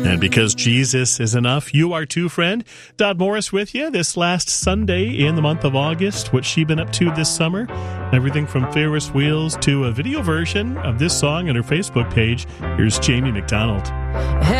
And because Jesus is enough, you are too, friend. Dodd Morris with you this last Sunday in the month of August. What's she been up to this summer? Everything from Ferris wheels to a video version of this song on her Facebook page. Here's Jamie McDonald.